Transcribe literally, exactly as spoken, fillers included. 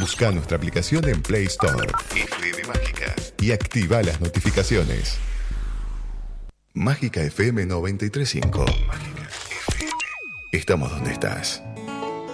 Busca nuestra aplicación en Play Store, F M Mágica, y activa las notificaciones. Mágica F M noventa y tres punto cinco. Mágica F M. Estamos donde estás.